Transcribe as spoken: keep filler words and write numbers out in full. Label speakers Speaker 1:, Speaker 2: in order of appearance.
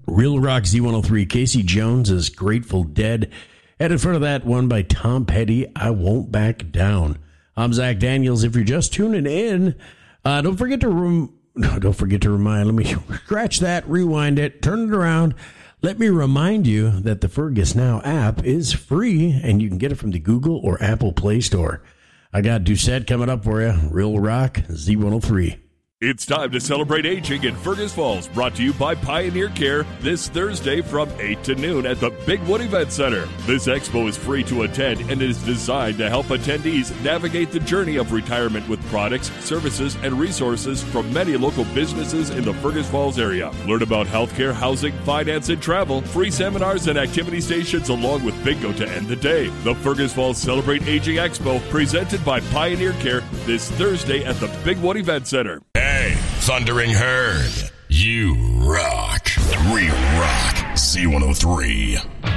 Speaker 1: Real Rock Z one oh three, Casey Jones' Grateful Dead. And in front of that, one by Tom Petty, I Won't Back Down. I'm Zach Daniels. If you're just tuning in, uh, don't forget to rem- no, don't forget to remind. Let me scratch that, rewind it, turn it around. Let me remind you that the Fergus Now app is free, and you can get it from the Google or Apple Play Store. I got Doucette coming up for you. Real Rock Z one oh three.
Speaker 2: It's time to celebrate aging in Fergus Falls, brought to you by Pioneer Care this Thursday from eight to noon at the Big Wood Event Center. This expo is free to attend and is designed to help attendees navigate the journey of retirement with products, services, and resources from many local businesses in the Fergus Falls area. Learn about healthcare, housing, finance, and travel, free seminars and activity stations along with bingo to end the day. The Fergus Falls Celebrate Aging Expo, presented by Pioneer Care this Thursday at the Big Wood Event Center.
Speaker 3: Hey, Thundering Herd, you rock. We rock Z one oh three.